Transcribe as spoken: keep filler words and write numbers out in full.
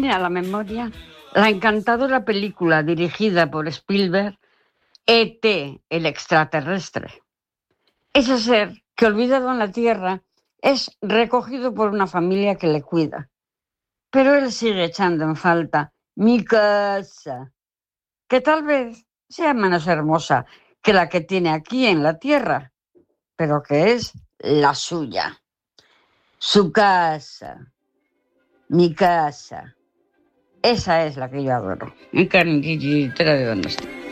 viene a la memoria la encantadora película dirigida por Spielberg, E T, el extraterrestre. Ese ser que, olvidado en la Tierra, es recogido por una familia que le cuida. Pero él sigue echando en falta mi casa, que tal vez sea menos hermosa que la que tiene aquí en la Tierra, pero que es la suya. Su casa, mi casa. Esa es la que yo adoro. En carne de dónde está.